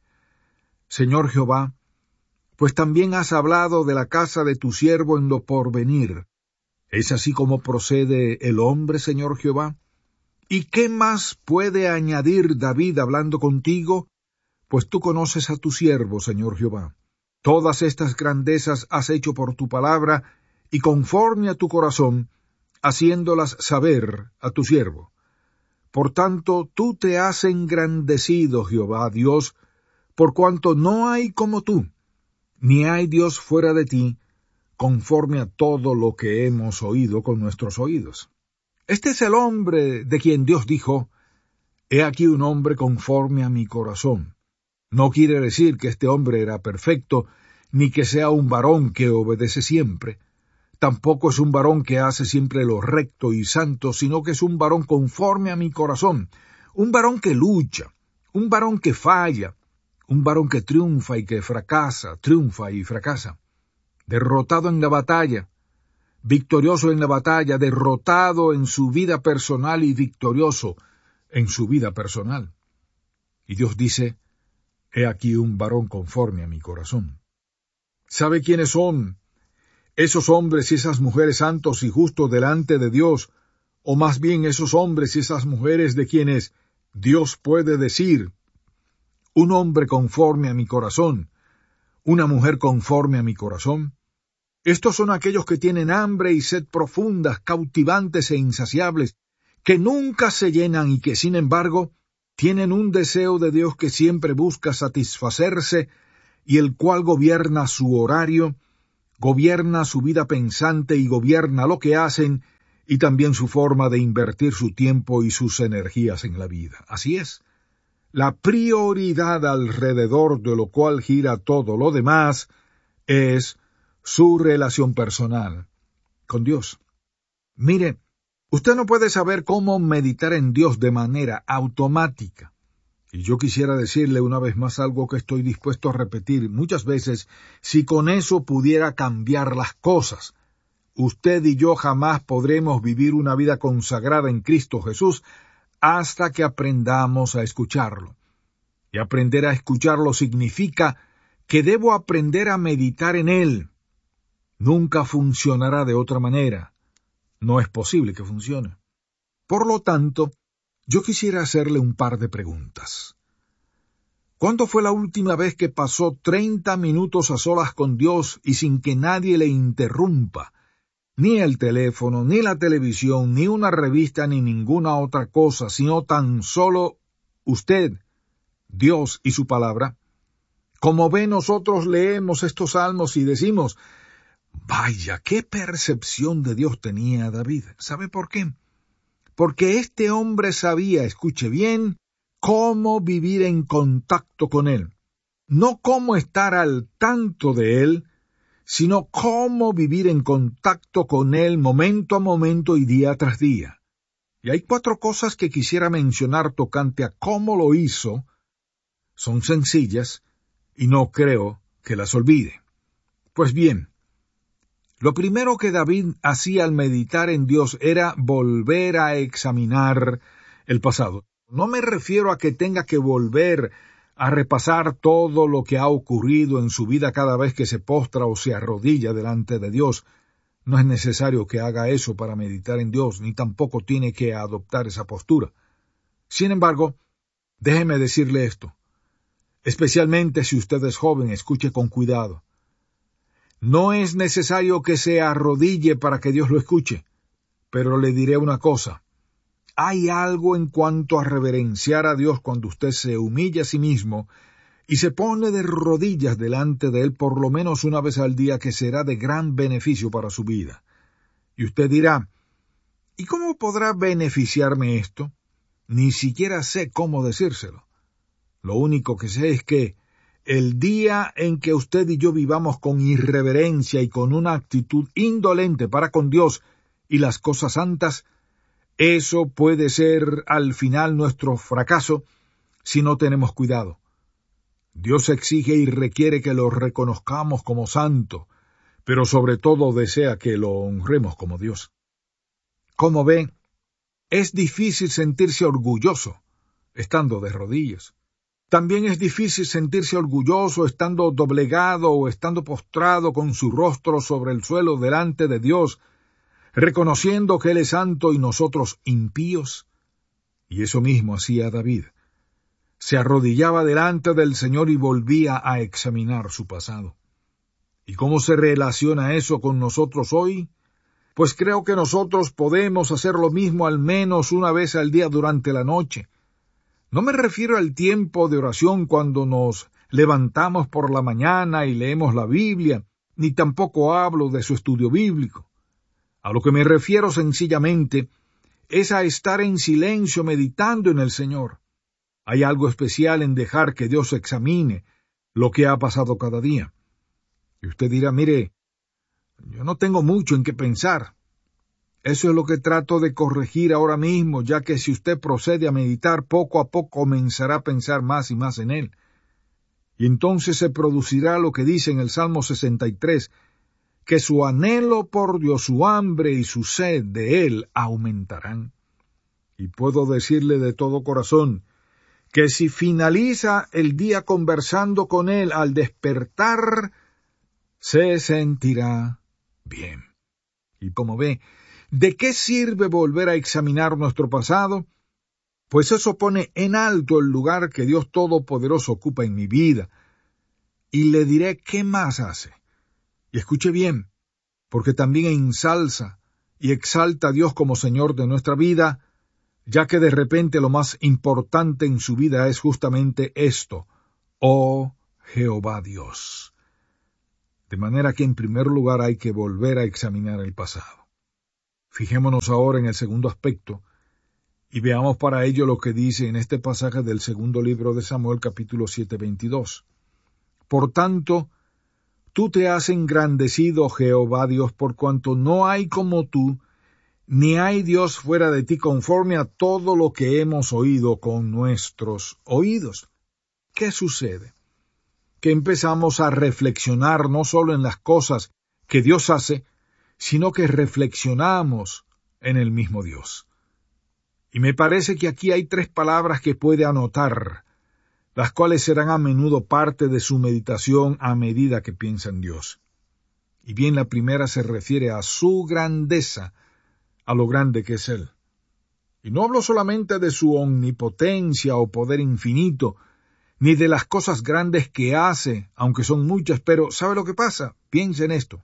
Señor Jehová, pues también has hablado de la casa de tu siervo en lo porvenir. ¿Es así como procede el hombre, Señor Jehová? ¿Y qué más puede añadir David hablando contigo? Pues tú conoces a tu siervo, Señor Jehová. Todas estas grandezas has hecho por tu palabra, y conforme a tu corazón, haciéndolas saber a tu siervo. Por tanto, tú te has engrandecido, Jehová, Dios, por cuanto no hay como tú, ni hay Dios fuera de ti, conforme a todo lo que hemos oído con nuestros oídos. Este es el hombre de quien Dios dijo, he aquí un hombre conforme a mi corazón. No quiere decir que este hombre era perfecto, ni que sea un varón que obedece siempre. Tampoco es un varón que hace siempre lo recto y santo, sino que es un varón conforme a mi corazón, un varón que lucha, un varón que falla, un varón que triunfa y que fracasa, triunfa y fracasa, derrotado en la batalla, victorioso en la batalla, derrotado en su vida personal y victorioso en su vida personal. Y Dios dice, he aquí un varón conforme a mi corazón. ¿Sabe quiénes son esos hombres y esas mujeres santos y justos delante de Dios, o más bien esos hombres y esas mujeres de quienes Dios puede decir, un hombre conforme a mi corazón, una mujer conforme a mi corazón? Estos son aquellos que tienen hambre y sed profundas, cautivantes e insaciables, que nunca se llenan y que, sin embargo, tienen un deseo de Dios que siempre busca satisfacerse y el cual gobierna su horario, gobierna su vida pensante y gobierna lo que hacen y también su forma de invertir su tiempo y sus energías en la vida. Así es. La prioridad alrededor de lo cual gira todo lo demás es su relación personal con Dios. Mire, usted no puede saber cómo meditar en Dios de manera automática. Y yo quisiera decirle una vez más algo que estoy dispuesto a repetir muchas veces, si con eso pudiera cambiar las cosas. Usted y yo jamás podremos vivir una vida consagrada en Cristo Jesús hasta que aprendamos a escucharlo. Y aprender a escucharlo significa que debo aprender a meditar en Él. Nunca funcionará de otra manera. No es posible que funcione. Por lo tanto, yo quisiera hacerle un par de preguntas. ¿Cuándo fue la última vez que pasó treinta minutos a solas con Dios y sin que nadie le interrumpa? Ni el teléfono, ni la televisión, ni una revista, ni ninguna otra cosa, sino tan solo usted, Dios y su palabra. Como ve, nosotros leemos estos salmos y decimos, vaya, qué percepción de Dios tenía David. ¿Sabe por qué? Porque este hombre sabía, escuche bien, cómo vivir en contacto con Él. No cómo estar al tanto de Él, sino cómo vivir en contacto con Él momento a momento y día tras día. Y hay cuatro cosas que quisiera mencionar tocante a cómo lo hizo. Son sencillas y no creo que las olvide. Pues bien, lo primero que David hacía al meditar en Dios era volver a examinar el pasado. No me refiero a que tenga que volver a repasar todo lo que ha ocurrido en su vida cada vez que se postra o se arrodilla delante de Dios. No es necesario que haga eso para meditar en Dios, ni tampoco tiene que adoptar esa postura. Sin embargo, déjeme decirle esto. Especialmente si usted es joven, escuche con cuidado. No es necesario que se arrodille para que Dios lo escuche, pero le diré una cosa. Hay algo en cuanto a reverenciar a Dios cuando usted se humilla a sí mismo y se pone de rodillas delante de Él por lo menos una vez al día, que será de gran beneficio para su vida. Y usted dirá, ¿y cómo podrá beneficiarme esto? Ni siquiera sé cómo decírselo. Lo único que sé es que el día en que usted y yo vivamos con irreverencia y con una actitud indolente para con Dios y las cosas santas, eso puede ser al final nuestro fracaso si no tenemos cuidado. Dios exige y requiere que lo reconozcamos como santo, pero sobre todo desea que lo honremos como Dios. Como ve, es difícil sentirse orgulloso estando de rodillas. También es difícil sentirse orgulloso estando doblegado o estando postrado con su rostro sobre el suelo delante de Dios, reconociendo que Él es santo y nosotros impíos. Y eso mismo hacía David. Se arrodillaba delante del Señor y volvía a examinar su pasado. ¿Y cómo se relaciona eso con nosotros hoy? Pues creo que nosotros podemos hacer lo mismo al menos una vez al día durante la noche. No me refiero al tiempo de oración cuando nos levantamos por la mañana y leemos la Biblia, ni tampoco hablo de su estudio bíblico. A lo que me refiero sencillamente es a estar en silencio meditando en el Señor. Hay algo especial en dejar que Dios examine lo que ha pasado cada día. Y usted dirá, mire, yo no tengo mucho en qué pensar. Eso es lo que trato de corregir ahora mismo, ya que si usted procede a meditar, poco a poco comenzará a pensar más y más en Él. Y entonces se producirá lo que dice en el Salmo sesenta y tres, que su anhelo por Dios, su hambre y su sed de Él aumentarán. Y puedo decirle de todo corazón, que si finaliza el día conversando con Él al despertar, se sentirá bien. Y como ve, ¿de qué sirve volver a examinar nuestro pasado? Pues eso pone en alto el lugar que Dios Todopoderoso ocupa en mi vida. Y le diré qué más hace. Y escuche bien, porque también ensalza y exalta a Dios como Señor de nuestra vida, ya que de repente lo más importante en su vida es justamente esto: oh Jehová Dios. De manera que en primer lugar hay que volver a examinar el pasado. Fijémonos ahora en el segundo aspecto, y veamos para ello lo que dice en este pasaje del segundo libro de Samuel, capítulo siete, veintidós. Por tanto, tú te has engrandecido, Jehová Dios, por cuanto no hay como tú, ni hay Dios fuera de ti, conforme a todo lo que hemos oído con nuestros oídos. ¿Qué sucede? Que empezamos a reflexionar no solo en las cosas que Dios hace, sino que reflexionamos en el mismo Dios. Y me parece que aquí hay tres palabras que puede anotar, las cuales serán a menudo parte de su meditación a medida que piensa en Dios. Y bien, la primera se refiere a su grandeza, a lo grande que es Él. Y no hablo solamente de su omnipotencia o poder infinito, ni de las cosas grandes que hace, aunque son muchas, pero ¿sabe lo que pasa? Piense en esto.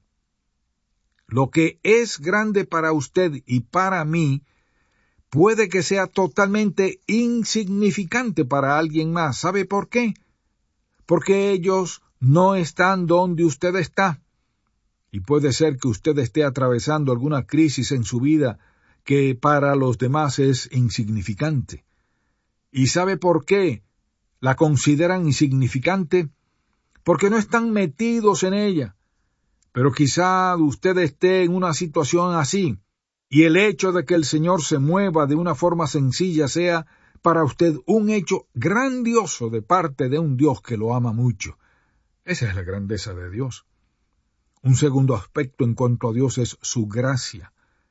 Lo que es grande para usted y para mí puede que sea totalmente insignificante para alguien más. ¿Sabe por qué? Porque ellos no están donde usted está. Y puede ser que usted esté atravesando alguna crisis en su vida que para los demás es insignificante. ¿Y sabe por qué la consideran insignificante? Porque no están metidos en ella. Pero quizá usted esté en una situación así, y el hecho de que el Señor se mueva de una forma sencilla sea para usted un hecho grandioso de parte de un Dios que lo ama mucho. Esa es la grandeza de Dios. Un segundo aspecto en cuanto a Dios es su gracia.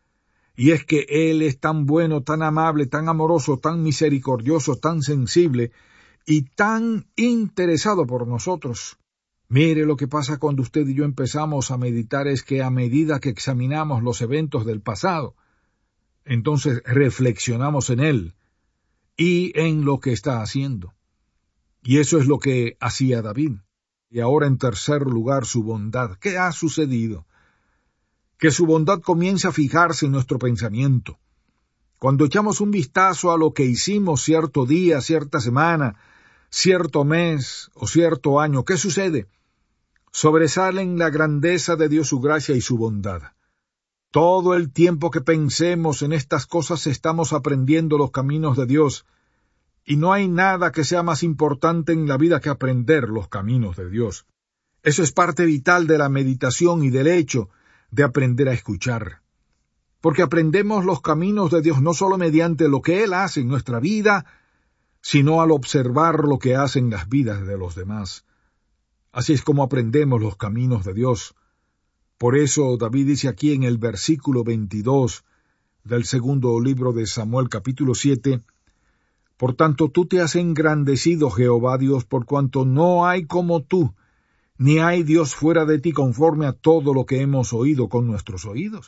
Y es que Él es tan bueno, tan amable, tan amoroso, tan misericordioso, tan sensible y tan interesado por nosotros. Mire, lo que pasa cuando usted y yo empezamos a meditar es que a medida que examinamos los eventos del pasado, entonces reflexionamos en Él y en lo que está haciendo. Y eso es lo que hacía David. Y ahora, en tercer lugar, su bondad. ¿Qué ha sucedido? Que su bondad comienza a fijarse en nuestro pensamiento. Cuando echamos un vistazo a lo que hicimos cierto día, cierta semana, cierto mes o cierto año, ¿qué sucede? Sobresalen la grandeza de Dios, su gracia y su bondad. Todo el tiempo que pensemos en estas cosas estamos aprendiendo los caminos de Dios, y no hay nada que sea más importante en la vida que aprender los caminos de Dios. Eso es parte vital de la meditación y del hecho de aprender a escuchar. Porque aprendemos los caminos de Dios no solo mediante lo que Él hace en nuestra vida, sino al observar lo que hace en las vidas de los demás. Así es como aprendemos los caminos de Dios. Por eso David dice aquí en el versículo veintidós del segundo libro de Samuel, capítulo siete, Por tanto tú te has engrandecido, Jehová Dios, por cuanto no hay como tú, ni hay Dios fuera de ti, conforme a todo lo que hemos oído con nuestros oídos.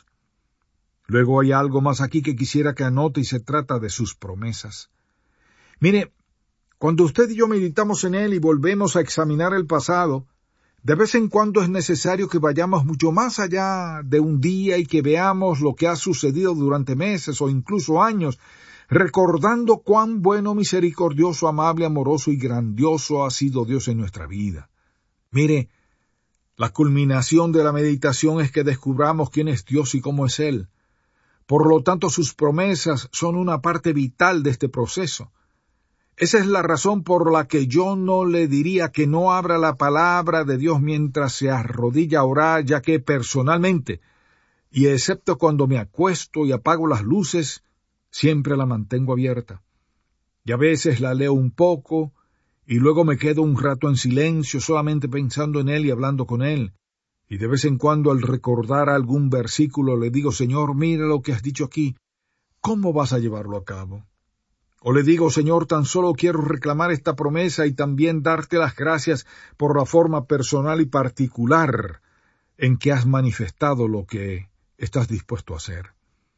Luego hay algo más aquí que quisiera que anote, y se trata de sus promesas. Mire, cuando usted y yo meditamos en Él y volvemos a examinar el pasado, de vez en cuando es necesario que vayamos mucho más allá de un día y que veamos lo que ha sucedido durante meses o incluso años, recordando cuán bueno, misericordioso, amable, amoroso y grandioso ha sido Dios en nuestra vida. Mire, la culminación de la meditación es que descubramos quién es Dios y cómo es Él. Por lo tanto, sus promesas son una parte vital de este proceso. Esa es la razón por la que yo no le diría que no abra la palabra de Dios mientras se arrodilla a orar, ya que personalmente, y excepto cuando me acuesto y apago las luces, siempre la mantengo abierta. Y a veces la leo un poco, y luego me quedo un rato en silencio, solamente pensando en Él y hablando con Él. Y de vez en cuando, al recordar algún versículo, le digo, Señor, mira lo que has dicho aquí, ¿cómo vas a llevarlo a cabo? O le digo, Señor, tan solo quiero reclamar esta promesa y también darte las gracias por la forma personal y particular en que has manifestado lo que estás dispuesto a hacer.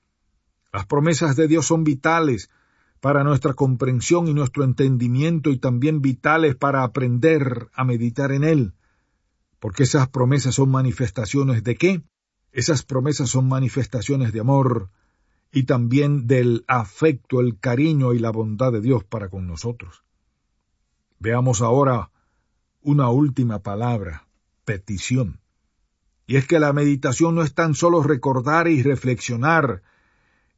Las promesas de Dios son vitales para nuestra comprensión y nuestro entendimiento, y también vitales para aprender a meditar en Él, porque esas promesas son manifestaciones ¿de qué? Esas promesas son manifestaciones de amor y también del afecto, el cariño y la bondad de Dios para con nosotros. Veamos ahora una última palabra, petición. Y es que la meditación no es tan solo recordar y reflexionar